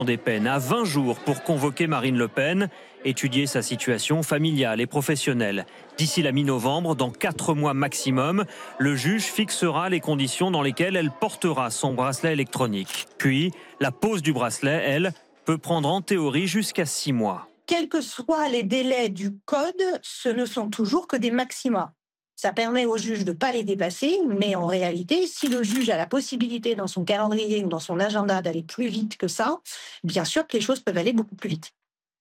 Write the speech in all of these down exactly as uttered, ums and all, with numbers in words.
des peines à vingt jours pour convoquer Marine Le Pen, étudier sa situation familiale et professionnelle. D'ici la mi-novembre, dans quatre mois maximum, le juge fixera les conditions dans lesquelles elle portera son bracelet électronique. Puis, la pose du bracelet, elle, peut prendre en théorie jusqu'à six mois. Quels que soient les délais du code, ce ne sont toujours que des maxima. Ça permet au juge de ne pas les dépasser, mais en réalité, si le juge a la possibilité dans son calendrier ou dans son agenda d'aller plus vite que ça, bien sûr que les choses peuvent aller beaucoup plus vite.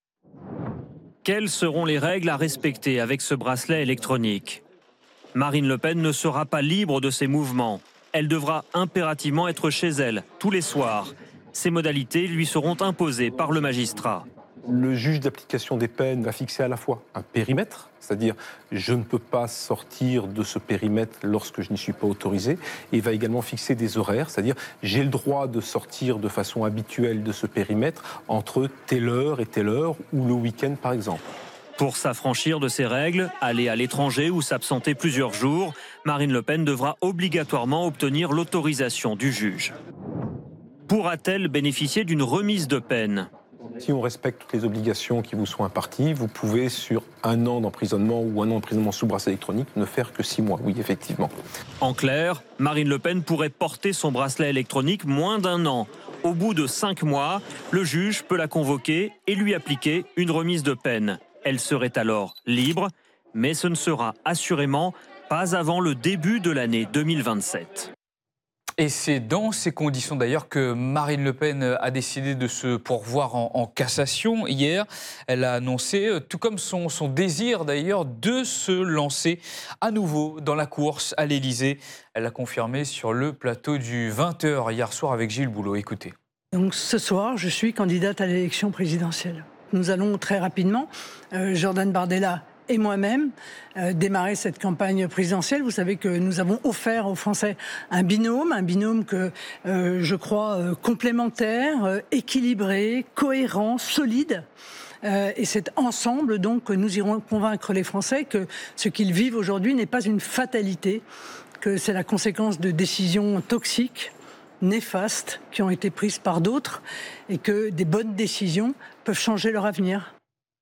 Quelles seront les règles à respecter avec ce bracelet électronique ? Marine Le Pen ne sera pas libre de ses mouvements. Elle devra impérativement être chez elle, tous les soirs. Ces modalités lui seront imposées par le magistrat. Le juge d'application des peines va fixer à la fois un périmètre, c'est-à-dire je ne peux pas sortir de ce périmètre lorsque je n'y suis pas autorisé, et il va également fixer des horaires, c'est-à-dire j'ai le droit de sortir de façon habituelle de ce périmètre entre telle heure et telle heure, ou le week-end par exemple. Pour s'affranchir de ces règles, aller à l'étranger ou s'absenter plusieurs jours, Marine Le Pen devra obligatoirement obtenir l'autorisation du juge. Pourra-t-elle bénéficier d'une remise de peine ? Si on respecte toutes les obligations qui vous sont imparties, vous pouvez, sur un an d'emprisonnement ou un an d'emprisonnement sous bracelet électronique, ne faire que six mois, oui, effectivement. En clair, Marine Le Pen pourrait porter son bracelet électronique moins d'un an. Au bout de cinq mois, le juge peut la convoquer et lui appliquer une remise de peine. Elle serait alors libre, mais ce ne sera assurément pas avant le début de l'année deux mille vingt-sept. Et c'est dans ces conditions d'ailleurs que Marine Le Pen a décidé de se pourvoir en, en cassation hier. Elle a annoncé, tout comme son, son désir d'ailleurs, de se lancer à nouveau dans la course à l'Élysée. Elle l'a confirmé sur le plateau du vingt heures hier soir avec Gilles Boulot. Écoutez. Donc ce soir, je suis candidate à l'élection présidentielle. Nous allons très rapidement, euh, Jordan Bardella et moi-même, euh, démarrer cette campagne présidentielle. Vous savez que nous avons offert aux Français un binôme, un binôme que euh, je crois euh, complémentaire, euh, équilibré, cohérent, solide. Euh, et c'est ensemble donc que nous irons convaincre les Français que ce qu'ils vivent aujourd'hui n'est pas une fatalité, que c'est la conséquence de décisions toxiques, néfastes, qui ont été prises par d'autres, et que des bonnes décisions peuvent changer leur avenir.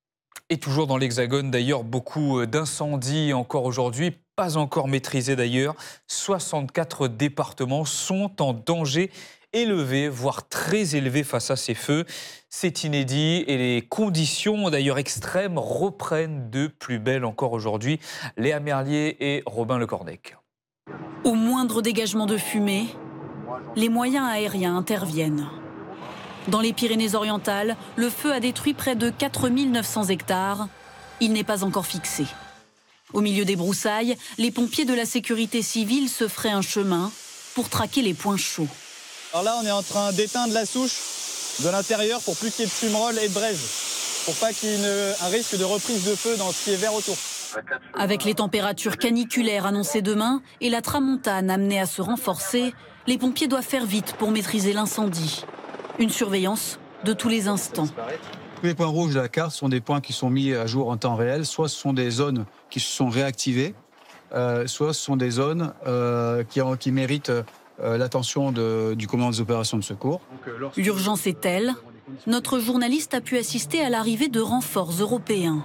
Et toujours dans l'Hexagone, d'ailleurs, beaucoup d'incendies encore aujourd'hui, pas encore maîtrisés d'ailleurs. soixante-quatre départements sont en danger élevé, voire très élevé face à ces feux. C'est inédit et les conditions d'ailleurs extrêmes reprennent de plus belle encore aujourd'hui. Léa Merlier et Robin Lecordec. Au moindre dégagement de fumée, les moyens aériens interviennent. Dans les Pyrénées-Orientales, le feu a détruit près de quatre mille neuf cents hectares. Il n'est pas encore fixé. Au milieu des broussailles, les pompiers de la sécurité civile se feraient un chemin pour traquer les points chauds. Alors là, on est en train d'éteindre la souche de l'intérieur pour plus qu'il y ait de fumerolles et de braise, pour pas qu'il y ait une, un risque de reprise de feu dans ce qui est vert autour. Avec les températures caniculaires annoncées demain et la tramontane amenée à se renforcer, les pompiers doivent faire vite pour maîtriser l'incendie. Une surveillance de tous les instants. Tous les points rouges de la carte sont des points qui sont mis à jour en temps réel. Soit ce sont des zones qui se sont réactivées, euh, soit ce sont des zones euh, qui, ont, qui méritent euh, l'attention de, du commandant des opérations de secours. L'urgence est telle, notre journaliste a pu assister à l'arrivée de renforts européens.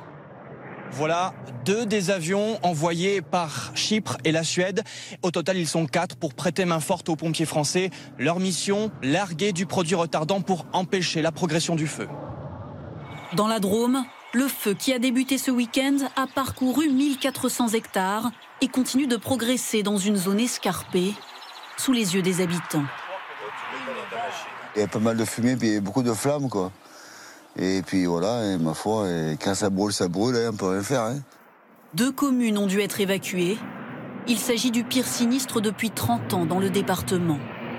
Voilà deux des avions envoyés par Chypre et la Suède. Au total, ils sont quatre pour prêter main forte aux pompiers français. Leur mission, larguer du produit retardant pour empêcher la progression du feu. Dans la Drôme, le feu qui a débuté ce week-end a parcouru mille quatre cents hectares et continue de progresser dans une zone escarpée, sous les yeux des habitants. Il y a pas mal de fumée et beaucoup de flammes, quoi. Et puis voilà, et ma foi, et quand ça brûle, ça brûle, hein, on peut rien faire. Hein. Deux communes ont dû être évacuées. Il s'agit du pire sinistre depuis trente ans dans le département.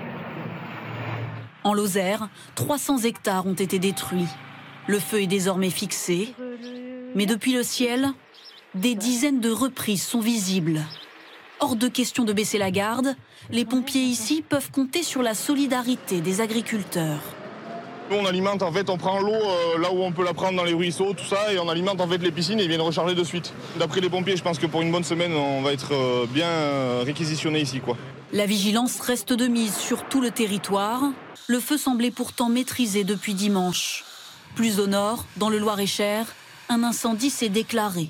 En Lozère, trois cents hectares ont été détruits. Le feu est désormais fixé. Mais depuis le ciel, des dizaines de reprises sont visibles. Hors de question de baisser la garde, les pompiers ici peuvent compter sur la solidarité des agriculteurs. Nous, on alimente, en fait, on prend l'eau euh, là où on peut la prendre dans les ruisseaux, tout ça, et on alimente en fait les piscines et ils viennent recharger de suite. D'après les pompiers, je pense que pour une bonne semaine, on va être euh, bien euh, réquisitionnés ici, quoi. La vigilance reste de mise sur tout le territoire. Le feu semblait pourtant maîtrisé depuis dimanche. Plus au nord, dans le Loir-et-Cher, un incendie s'est déclaré.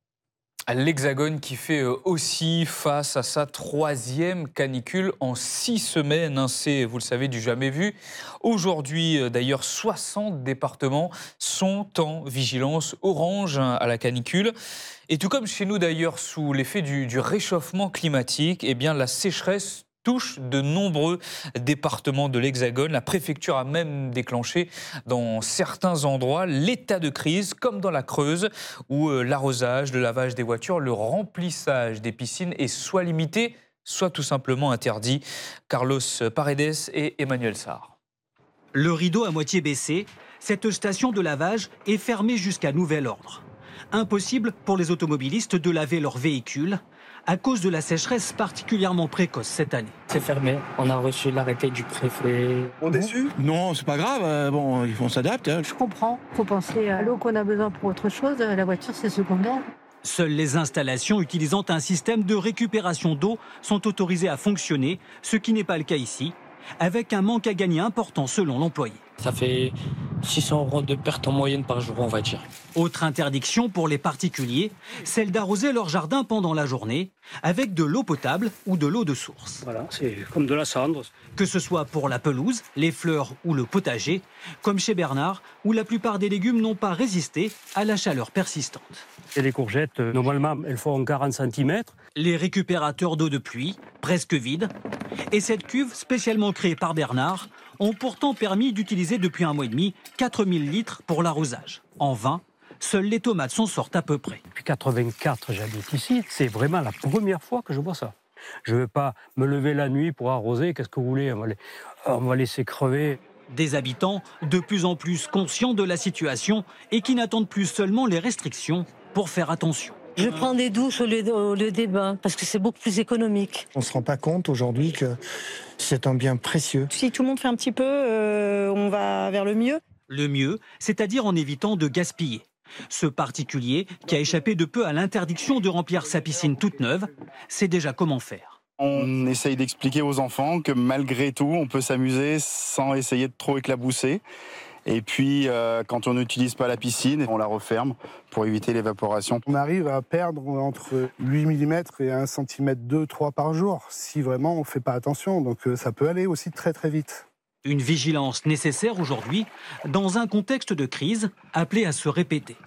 L'Hexagone qui fait aussi face à sa troisième canicule en six semaines. C'est, vous le savez, du jamais vu. Aujourd'hui, d'ailleurs, soixante départements sont en vigilance orange à la canicule. Et tout comme chez nous, d'ailleurs, sous l'effet du, du réchauffement climatique, eh bien, la sécheresse touche de nombreux départements de l'Hexagone. La préfecture a même déclenché dans certains endroits l'état de crise, comme dans la Creuse, où l'arrosage, le lavage des voitures, le remplissage des piscines est soit limité, soit tout simplement interdit. Carlos Paredes et Emmanuel Sarr. Le rideau à moitié baissé, cette station de lavage est fermée jusqu'à nouvel ordre. Impossible pour les automobilistes de laver leurs véhicules à cause de la sécheresse particulièrement précoce cette année. C'est fermé, on a reçu l'arrêté du préfet. On est déçu? Non, c'est pas grave, euh, bon, on s'adapte. Hein. Je comprends, il faut penser à l'eau qu'on a besoin pour autre chose, la voiture c'est secondaire. Seules les installations utilisant un système de récupération d'eau sont autorisées à fonctionner, ce qui n'est pas le cas ici, avec un manque à gagner important selon l'employé. Ça fait six cents euros de perte en moyenne par jour, on va dire. Autre interdiction pour les particuliers, celle d'arroser leur jardin pendant la journée avec de l'eau potable ou de l'eau de source. Voilà, c'est comme de la cendre. Que ce soit pour la pelouse, les fleurs ou le potager, comme chez Bernard, où la plupart des légumes n'ont pas résisté à la chaleur persistante. Et les courgettes, euh, normalement, elles font quarante centimètres. Les récupérateurs d'eau de pluie, presque vides, et cette cuve spécialement créée par Bernard, ont pourtant permis d'utiliser depuis un mois et demi quatre mille litres pour l'arrosage. En vain, seules les tomates s'en sortent à peu près. Depuis quatre-vingt-quatre, j'habite ici. C'est vraiment la première fois que je vois ça. Je ne vais pas me lever la nuit pour arroser. Qu'est-ce que vous voulez? On va, les... On va laisser crever. Des habitants de plus en plus conscients de la situation et qui n'attendent plus seulement les restrictions pour faire attention. Je prends des douches au lieu, de, au lieu des bains, parce que c'est beaucoup plus économique. On ne se rend pas compte aujourd'hui que c'est un bien précieux. Si tout le monde fait un petit peu, euh, on va vers le mieux. Le mieux, c'est-à-dire en évitant de gaspiller. Ce particulier, qui a échappé de peu à l'interdiction de remplir sa piscine toute neuve, sait déjà comment faire. On essaye d'expliquer aux enfants que malgré tout, on peut s'amuser sans essayer de trop éclabousser. Et puis, euh, quand on n'utilise pas la piscine, on la referme pour éviter l'évaporation. On arrive à perdre entre huit millimètres et un centimètre deux, trois par jour, si vraiment on ne fait pas attention. Donc ça peut aller aussi très très vite. Une vigilance nécessaire aujourd'hui, dans un contexte de crise appelé à se répéter.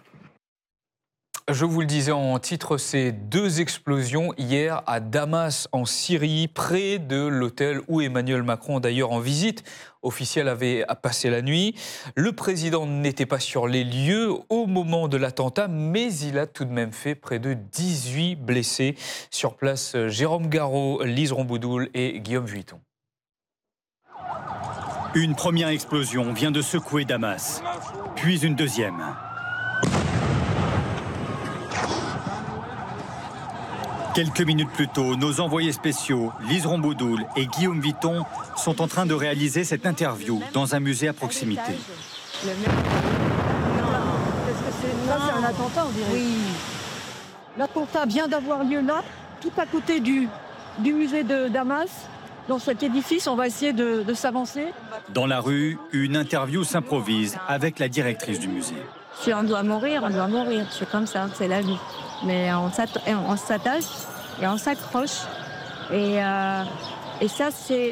Je vous le disais en titre, ces deux explosions hier à Damas, en Syrie, près de l'hôtel où Emmanuel Macron, d'ailleurs en visite officielle, avait passé la nuit. Le président n'était pas sur les lieux au moment de l'attentat, mais il a tout de même fait près de dix-huit blessés. Sur place, Jérôme Garot, Lise Romboudoul et Guillaume Vuitton. Une première explosion vient de secouer Damas, puis une deuxième. Quelques minutes plus tôt, nos envoyés spéciaux, Lise Romboudoul et Guillaume Vuitton, sont en train de réaliser cette interview dans un musée à proximité. Ça, c'est un attentat, on dirait. Oui. L'attentat vient d'avoir lieu là, tout à côté du, du musée de Damas. Dans cet édifice, on va essayer de, de s'avancer. Dans la rue, une interview s'improvise avec la directrice du musée. Si on doit mourir, on doit mourir. C'est comme ça, c'est la vie. Mais on s'attache et on s'accroche. Et, euh, et ça, c'est...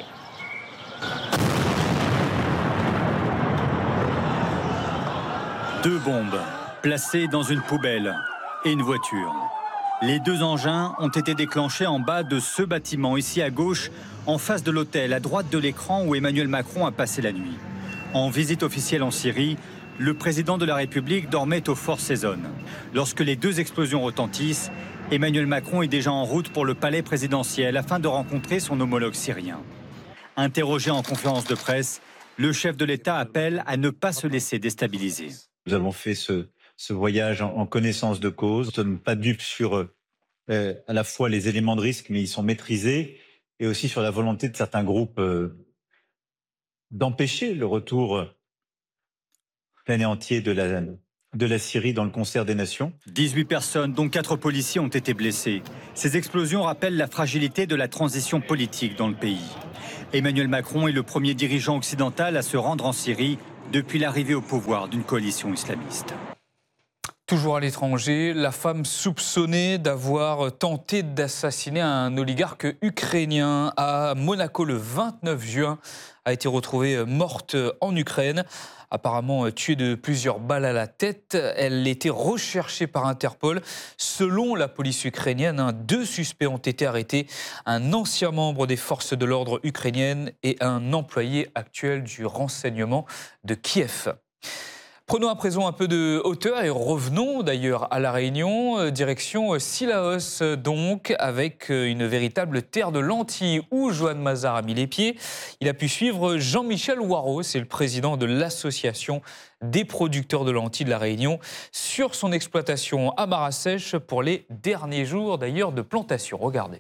Deux bombes placées dans une poubelle et une voiture. Les deux engins ont été déclenchés en bas de ce bâtiment, ici à gauche, en face de l'hôtel, à droite de l'écran où Emmanuel Macron a passé la nuit. En visite officielle en Syrie, le président de la République dormait au Fort Cézanne. Lorsque les deux explosions retentissent, Emmanuel Macron est déjà en route pour le palais présidentiel afin de rencontrer son homologue syrien. Interrogé en conférence de presse, le chef de l'État appelle à ne pas se laisser déstabiliser. Nous avons fait ce, ce voyage en, en connaissance de cause. Nous ne sommes pas dupes sur euh, à la fois les éléments de risque, mais ils sont maîtrisés, et aussi sur la volonté de certains groupes euh, d'empêcher le retour plein et entier de la, de la Syrie dans le concert des nations. dix-huit personnes, dont quatre policiers, ont été blessées. Ces explosions rappellent la fragilité de la transition politique dans le pays. Emmanuel Macron est le premier dirigeant occidental à se rendre en Syrie depuis l'arrivée au pouvoir d'une coalition islamiste. Toujours à l'étranger, la femme soupçonnée d'avoir tenté d'assassiner un oligarque ukrainien à Monaco le vingt-neuf juin a été retrouvée morte en Ukraine. Apparemment tuée de plusieurs balles à la tête, elle était recherchée par Interpol. Selon la police ukrainienne, deux suspects ont été arrêtés, un ancien membre des forces de l'ordre ukrainiennes et un employé actuel du renseignement de Kiev. Prenons à présent un peu de hauteur et revenons d'ailleurs à La Réunion, direction Cilaos donc, avec une véritable terre de lentilles où Johan Mazar a mis les pieds. Il a pu suivre Jean-Michel Ouareau, c'est le président de l'association des producteurs de lentilles de La Réunion, sur son exploitation à Marasèche pour les derniers jours d'ailleurs de plantation. Regardez.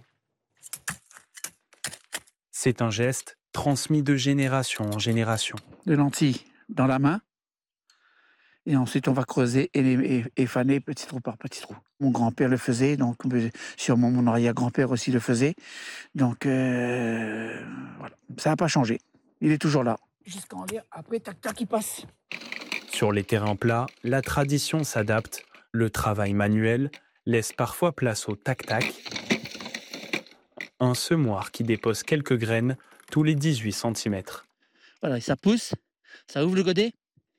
C'est un geste transmis de génération en génération. De lentilles dans la main. Et ensuite, on va creuser et, les, et, et faner petit trou par petit trou. Mon grand-père le faisait, donc sûrement mon arrière-grand-père aussi le faisait. Donc, euh, voilà. Ça n'a pas changé. Il est toujours là. Jusqu'en l'air, après, tac-tac, il passe. Sur les terrains plats, la tradition s'adapte. Le travail manuel laisse parfois place au tac-tac. Un semoir qui dépose quelques graines tous les dix-huit centimètres. Voilà, ça pousse, ça ouvre le godet.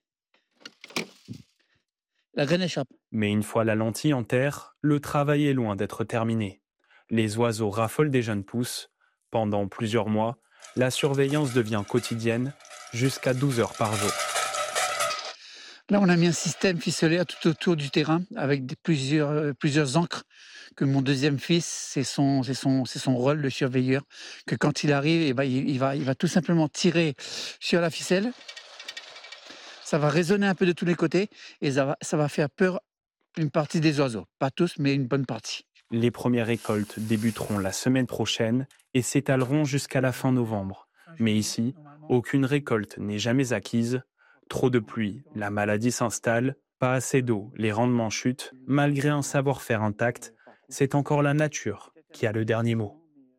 La graine échappe. Mais une fois la lentille en terre, le travail est loin d'être terminé. Les oiseaux raffolent des jeunes pousses. Pendant plusieurs mois, la surveillance devient quotidienne, jusqu'à douze heures par jour. Là, on a mis un système ficelé tout autour du terrain avec des, plusieurs, euh, plusieurs encres. Que mon deuxième fils, c'est son, c'est son, c'est son rôle, le surveilleur. Que quand il arrive, eh ben, il, il, va, il va tout simplement tirer sur la ficelle. Ça va résonner un peu de tous les côtés et ça va, ça va faire peur une partie des oiseaux. Pas tous, mais une bonne partie. Les premières récoltes débuteront la semaine prochaine et s'étaleront jusqu'à la fin novembre. Mais ici, aucune récolte n'est jamais acquise. Trop de pluie, la maladie s'installe. Pas assez d'eau, les rendements chutent. Malgré un savoir-faire intact, c'est encore la nature qui a le dernier mot.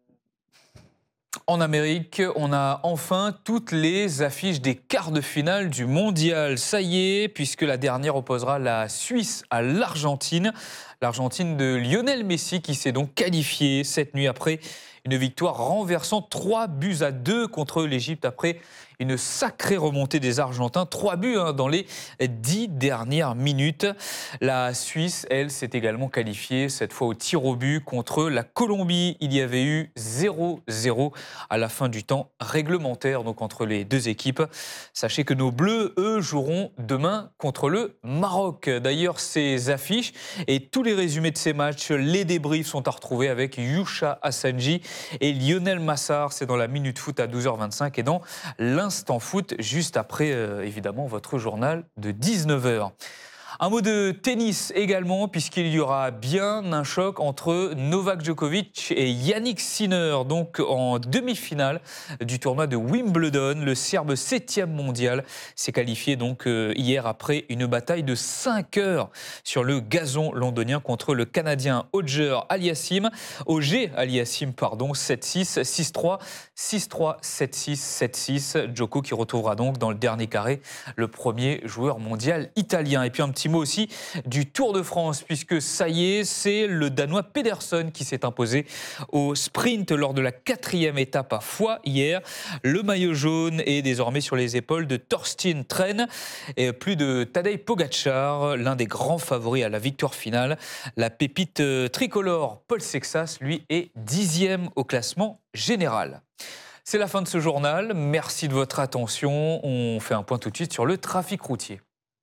En Amérique, on a enfin toutes les affiches des quarts de finale du mondial. Ça y est, puisque la dernière opposera la Suisse à l'Argentine. L'Argentine de Lionel Messi qui s'est donc qualifiée cette nuit après une victoire renversant trois buts à deux contre l'Égypte après une sacrée remontée des Argentins. Trois buts hein, dans les dix dernières minutes. La Suisse, elle, s'est également qualifiée, cette fois au tir au but contre la Colombie. Il y avait eu zéro zéro à la fin du temps réglementaire donc entre les deux équipes. Sachez que nos Bleus, eux, joueront demain contre le Maroc. D'ailleurs, ces affiches et tous les résumés de ces matchs, les débriefs sont à retrouver avec Yusha Asanji et Lionel Massard. C'est dans la Minute Foot à douze heures vingt-cinq et dans l'Instant Foot juste après, euh, évidemment, votre journal de dix-neuf heures. Un mot de tennis également, puisqu'il y aura bien un choc entre Novak Djokovic et Yannick Sinner, donc en demi-finale du tournoi de Wimbledon. Le Serbe septième mondial s'est qualifié donc hier après une bataille de cinq heures sur le gazon londonien contre le Canadien Auger Aliassime. Auger Aliassime, pardon, sept six, six trois, six trois, sept six, sept six. Djoko qui retrouvera donc dans le dernier carré le premier joueur mondial italien. Et puis un petit mot aussi du Tour de France, puisque ça y est, c'est le Danois Pedersen qui s'est imposé au sprint lors de la quatrième étape à Foix hier. Le maillot jaune est désormais sur les épaules de Thorsten Tren et plus de Tadej Pogačar, l'un des grands favoris à la victoire finale. La pépite tricolore Paul Sexas, lui, est dixième au classement général. C'est la fin de ce journal. Merci de votre attention. On fait un point tout de suite sur le trafic routier.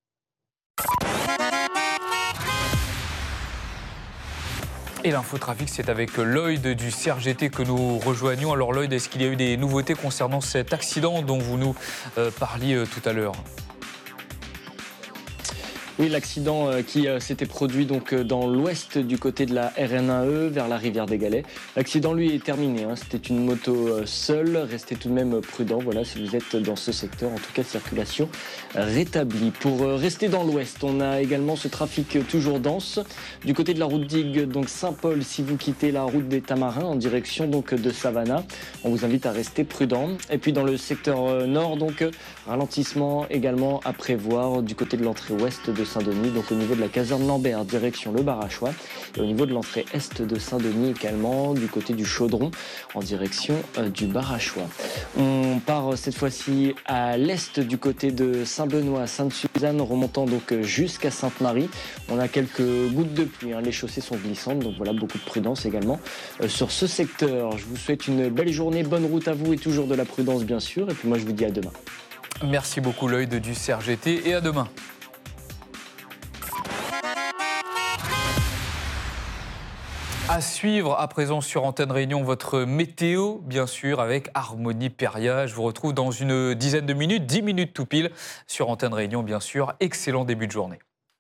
Et l'infotrafic, c'est avec Lloyd du C R G T que nous rejoignons. Alors Lloyd, est-ce qu'il y a eu des nouveautés concernant cet accident dont vous nous euh, parliez euh, tout à l'heure ? Oui, l'accident qui s'était produit donc dans l'ouest du côté de la R N un E vers la rivière des Galets. L'accident lui est terminé, hein. C'était une moto seule, restez tout de même prudent, voilà, si vous êtes dans ce secteur, en tout cas circulation rétablie. Pour rester dans l'ouest, on a également ce trafic toujours dense du côté de la route Digue, donc Saint-Paul, si vous quittez la route des Tamarins en direction donc de Savannah, on vous invite à rester prudent. Et puis dans le secteur nord, donc ralentissement également à prévoir du côté de l'entrée ouest de Saint-Denis, donc au niveau de la caserne Lambert, direction le Barachois, et au niveau de l'entrée est de Saint-Denis également, du côté du Chaudron, en direction euh, du Barachois. On part cette fois-ci à l'est du côté de Saint-Benoît, Sainte-Suzanne, remontant donc jusqu'à Sainte-Marie. On a quelques gouttes de pluie, hein. Les chaussées sont glissantes, donc voilà, beaucoup de prudence également euh, sur ce secteur. Je vous souhaite une belle journée, bonne route à vous et toujours de la prudence bien sûr, et puis moi je vous dis à demain. Merci beaucoup Lloyd du C R G T et à demain. À suivre à présent sur Antenne Réunion, votre météo, bien sûr, avec Harmonie Péria. Je vous retrouve dans une dizaine de minutes, dix minutes tout pile, sur Antenne Réunion, bien sûr. Excellent début de journée.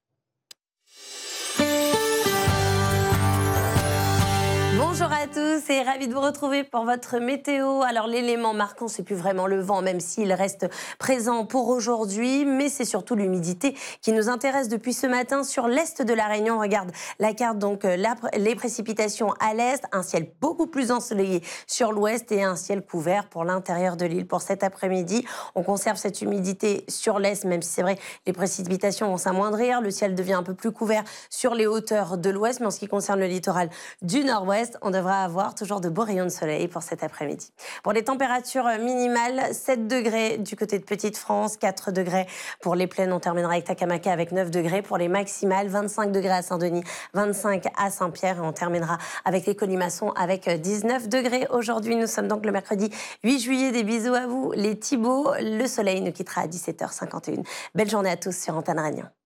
Bonjour à tous et ravi de vous retrouver pour votre météo. Alors l'élément marquant, c'est plus vraiment le vent, même s'il reste présent pour aujourd'hui, mais c'est surtout l'humidité qui nous intéresse depuis ce matin sur l'est de la Réunion. On regarde la carte, donc la, les précipitations à l'est, un ciel beaucoup plus ensoleillé sur l'ouest et un ciel couvert pour l'intérieur de l'île. Pour cet après-midi, on conserve cette humidité sur l'est, même si c'est vrai, les précipitations vont s'amoindrir. Le ciel devient un peu plus couvert sur les hauteurs de l'ouest, mais en ce qui concerne le littoral du nord-ouest, on devra avoir toujours de beaux rayons de soleil pour cet après-midi. Pour les températures minimales, sept degrés du côté de Petite-France, quatre degrés pour les plaines. On terminera avec Takamaka avec neuf degrés. Pour les maximales, vingt-cinq degrés à Saint-Denis, vingt-cinq à Saint-Pierre. Et on terminera avec les Colimaçons avec dix-neuf degrés. Aujourd'hui, nous sommes donc le mercredi huit juillet. Des bisous à vous, les Thibauts. Le soleil nous quittera à dix-sept heures cinquante et une. Belle journée à tous sur Antenne Réunion.